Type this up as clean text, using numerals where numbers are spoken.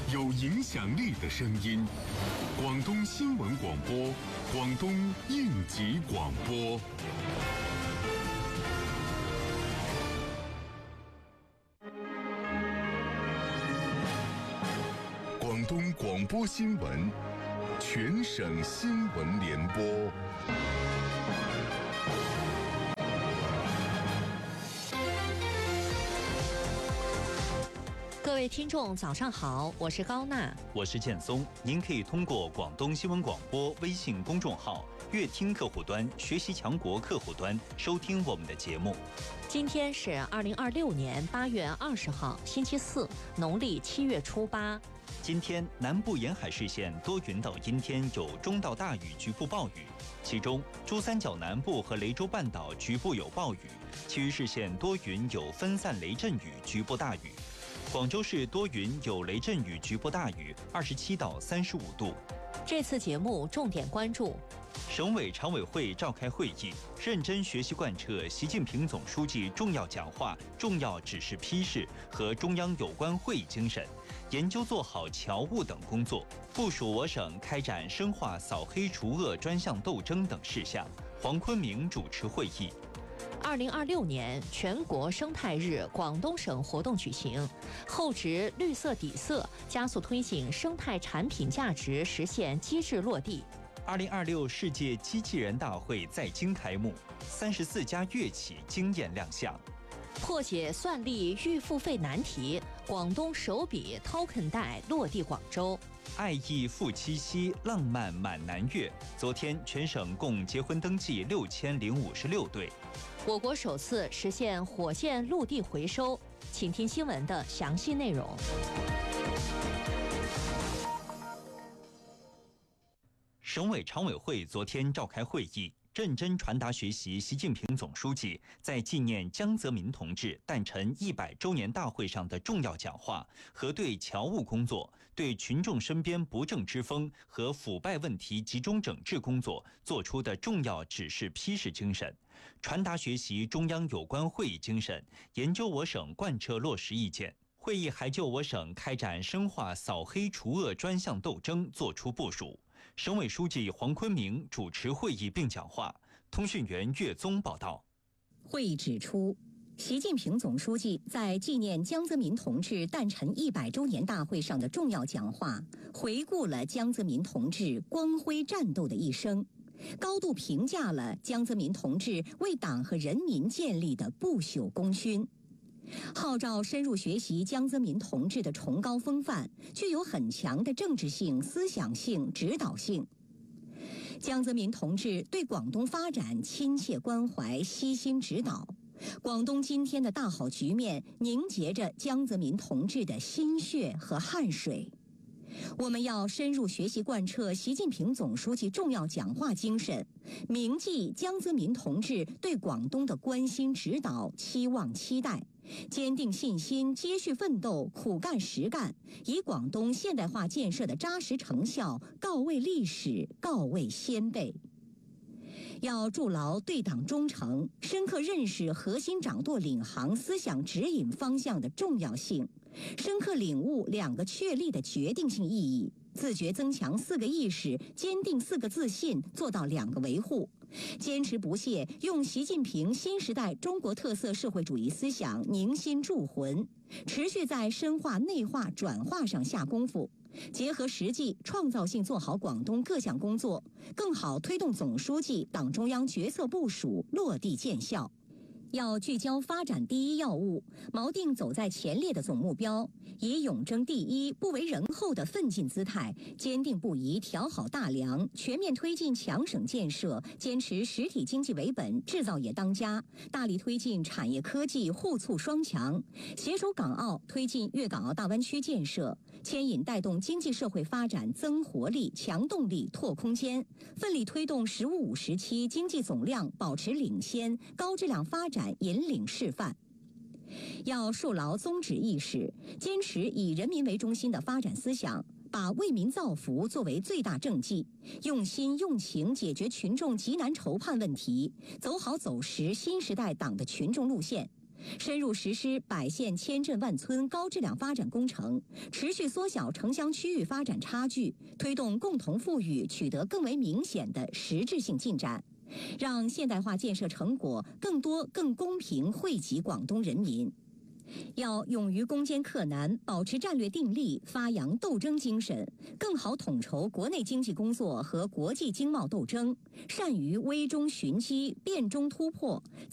有影响力的声音。广东新闻广播，广东应急广播。广东广播新闻，全省新闻联播。 各位听众早上好，我是高娜， 我是建松。您可以通过广东新闻广播微信公众号、乐听客户端、学习强国客户端收听我们的节目。 今天是2026年8月20号，星期四，农历7月初8。 今天南部沿海市县多云到阴天，有中到大雨，局部暴雨。其中珠三角南部和雷州半岛局部有暴雨，其余市县多云，有分散雷阵雨，局部大雨。广州市多云有雷阵雨，局部大雨，27到35度。 这次节目重点关注： 省委常委会召开会议，认真学习贯彻习近平总书记重要讲话、重要指示批示和中央有关会议精神，研究做好侨务等工作，部署我省开展深化扫黑除恶专项斗争等事项。黄坤明主持会议。 2026年全国生态日广东省活动举行，厚植绿色底色，加速推进生态产品价值实现机制落地。 2026世界机器人大会在京开幕，34家乐企惊艳亮相。 破解算力预付费难题，广东首笔 Token 贷落地广州。 爱意赴七夕，浪漫满南粤。昨天全省共结婚登记6056对。 我国首次实现火箭陆地回收，请听新闻的详细内容。 省委常委会昨天召开会议，认真传达学习习近平总书记在纪念江泽民同志诞辰100周年大会上的重要讲话和对侨务工作、对群众身边不正之风和腐败问题集中整治工作作出的重要指示批示精神，传达学习中央有关会议精神，研究我省贯彻落实意见。会议还就我省开展深化扫黑除恶专项斗争作出部署。省委书记黄坤明主持会议并讲话。通讯员岳宗报道。 会议指出，习近平总书记在纪念江泽民同志诞辰100周年大会上的重要讲话，回顾了江泽民同志光辉战斗的一生，高度评价了江泽民同志为党和人民建立的不朽功勋，号召深入学习江泽民同志的崇高风范，具有很强的政治性、思想性、指导性。江泽民同志对广东发展亲切关怀、悉心指导，广东今天的大好局面凝结着江泽民同志的心血和汗水。我们要深入学习贯彻习近平总书记重要讲话精神，铭记江泽民同志对广东的关心指导、期望期待，坚定信心，接续奋斗，苦干实干，以广东现代化建设的扎实成效告慰历史，告慰先辈。要筑牢对党忠诚，深刻认识核心掌舵领航思想指引方向的重要性，深刻领悟2个确立的决定性意义，自觉增强4个意识，坚定4个自信，做到2个维护，坚持不懈用习近平新时代中国特色社会主义思想凝心铸魂，持续在深化内化转化上下功夫，结合实际创造性做好广东各项工作，更好推动总书记党中央决策部署落地见效。要聚焦发展第一要务，锚定走在前列的总目标，以永争第一、不为人后的奋进姿态，坚定不移调好大梁，全面推进强省建设，坚持实体经济为本，制造业当家，大力推进产业科技互促双强，携手港澳推进粤港澳大湾区建设，牵引带动经济社会发展增活力、强动力、拓空间，奋力推动“十五五”时期经济总量保持领先、高质量发展引领示范。要树牢宗旨意识，坚持以人民为中心的发展思想，把为民造福作为最大政绩，用心用情解决群众急难愁盼问题，走好走实新时代党的群众路线， 深入实施百县千镇万村高质量发展工程，持续缩小城乡区域发展差距，推动共同富裕取得更为明显的实质性进展，让现代化建设成果更多、更公平惠及广东人民。要勇于攻坚克难，保持战略定力，发扬斗争精神，更好统筹国内经济工作和国际经贸斗争，善于危中寻机、变中突破，